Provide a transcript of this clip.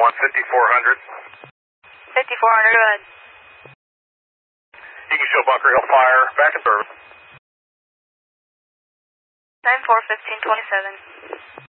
5400. 5400, go ahead. You can show Bunker Hill Fire, back in service. 941527.